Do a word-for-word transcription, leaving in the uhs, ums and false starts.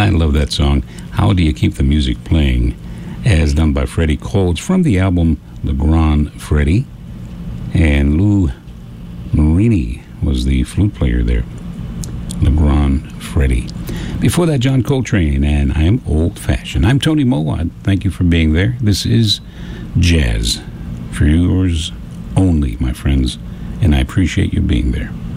I love that song, How Do You Keep the Music Playing, as done by Freddie Cole. It's from the album Le Grand Freddie, and Lou Marini was the flute player there. Le Grand Freddie. Before that, John Coltrane, and I Am Old-Fashioned. I'm Tony Mowat. Thank you for being there. This is Jazz for yours only, my friends, and I appreciate you being there.